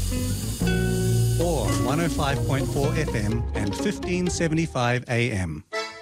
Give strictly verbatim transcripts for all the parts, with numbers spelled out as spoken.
Or one oh five point four F M and fifteen seventy-five A M.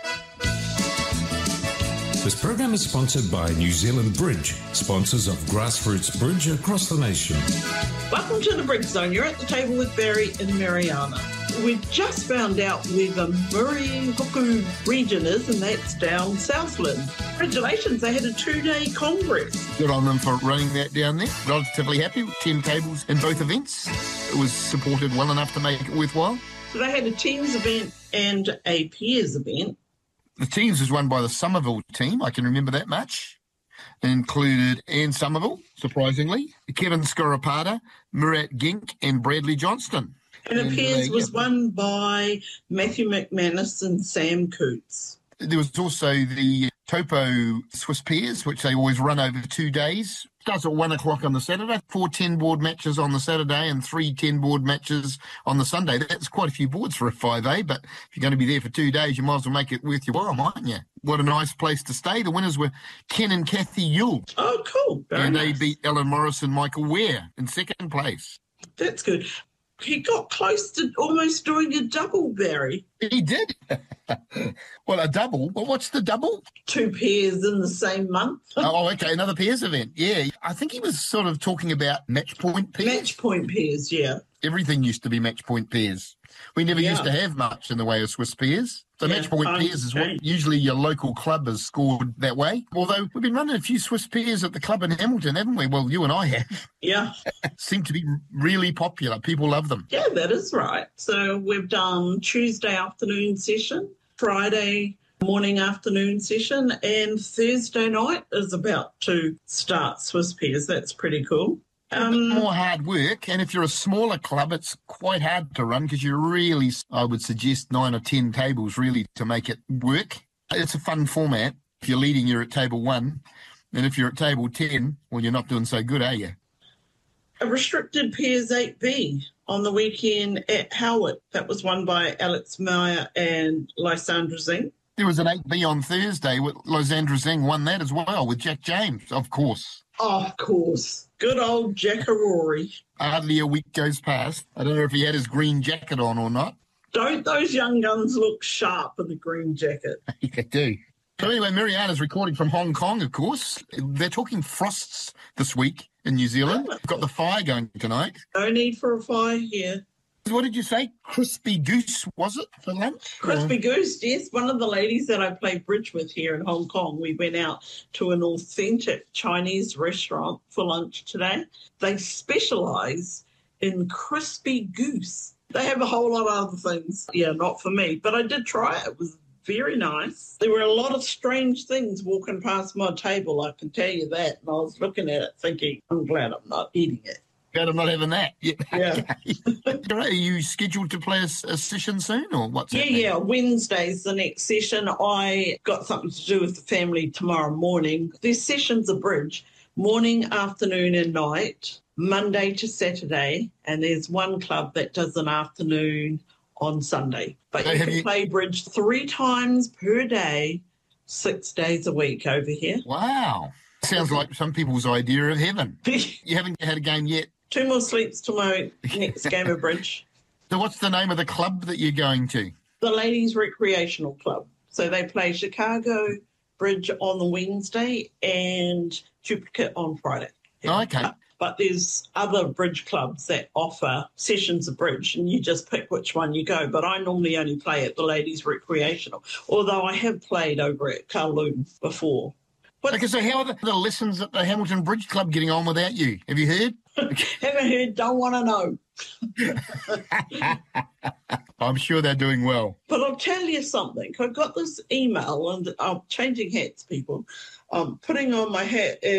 This program is sponsored by New Zealand Bridge, sponsors of grassroots bridge across the nation. Welcome to the Bridge Zone. You're at the table with Barry and Mariana. We've just found out where the Murihuku region is, and that's down Southland. Congratulations, they had a two-day congress. Good on them for running that down there. Relatively happy with ten tables in both events. It was supported well enough to make it worthwhile. So they had a teams event and a peers event. The teams was won by the Somerville team. I can remember that much. It included Anne Somerville, surprisingly, Kevin Scorapata, Murat Gink, and Bradley Johnston. And the and peers uh, was yeah. won by Matthew McManus and Sam Coots. There was also the Topo Swiss Peers, which they always run over two days. Starts at one o'clock on the Saturday, four ten-board matches on the Saturday and three ten-board matches on the Sunday. That's quite a few boards for a five A, but if you're going to be there for two days, you might as well make it worth your while, mightn't you? What a nice place to stay. The winners were Ken and Kathy Yule. Oh, cool. Very and nice. they beat Ellen Morris and Michael Ware in second place. That's good. He got close to almost doing a double, Barry. He did. Well, a double? Well, what's the double? Two pairs in the same month. Oh, okay, another pairs event. Yeah, I think he was sort of talking about match point pairs. Match point pairs, yeah. Everything used to be match point pairs. We never Yeah. used to have much in the way of Swiss pairs. So Yeah, match point times pairs is what change. usually your local club has scored that way. Although we've been running a few Swiss pairs at the club in Hamilton, haven't we? Well, you and I have. Yeah. Seem to be really popular. People love them. Yeah, that is right. So we've done Tuesday afternoon session, Friday morning afternoon session, and Thursday night is about to start Swiss pairs. That's pretty cool. A bit more hard work, and if you're a smaller club, it's quite hard to run because you really, I would suggest nine or ten tables really to make it work. It's a fun format. If you're leading, you're at table one, and if you're at table ten, well, you're not doing so good, are you? A restricted pairs eight B on the weekend at Howard. That was won by Alex Meyer and Lysandra Zing. There was an eight B on Thursday with Lysandra Zing won that as well with Jack James, of course. Oh, of course. Good old Jackarori. Hardly a week goes past. I don't know if he had his green jacket on or not. Don't those young guns look sharp in the green jacket? They do. So anyway, Mariana's recording from Hong Kong, of course. They're talking frosts this week in New Zealand. We've got the fire going tonight. No need for a fire here. What did you say? Crispy goose, was it, for lunch? Crispy Goose, yes. One of the ladies that I play bridge with here in Hong Kong, we went out to an authentic Chinese restaurant for lunch today. They specialise in crispy goose. They have a whole lot of other things. Yeah, not for me, but I did try it. It was very nice. There were a lot of strange things walking past my table, I can tell you that. And I was looking at it thinking, I'm glad I'm not eating it. Glad I'm not having that. Yeah. Yeah. Are you scheduled to play a, a session soon, or what's Yeah, happening? yeah. Wednesday's the next session. I got something to do with the family tomorrow morning. There's sessions of bridge, morning, afternoon and night, Monday to Saturday, and there's one club that does an afternoon on Sunday. But So you have can you- play bridge three times per day, six days a week over here. Wow. Sounds like some people's idea of heaven. You haven't had a game yet. Two more sleeps to my next game of bridge. So what's the name of the club that you're going to? The Ladies Recreational Club. So they play Chicago Bridge on the Wednesday and Duplicate on Friday. Oh, okay. But, but there's other bridge clubs that offer sessions of bridge, and you just pick which one you go. But I normally only play at the Ladies Recreational, although I have played over at Kowloon before. What's, Okay, so how are the, the lessons at the Hamilton Bridge Club getting on without you? Have you heard? haven't heard, don't want to know. I'm sure they're doing well. But I'll tell you something. I got this email, and I'm changing hats, people. I'm putting on my hat.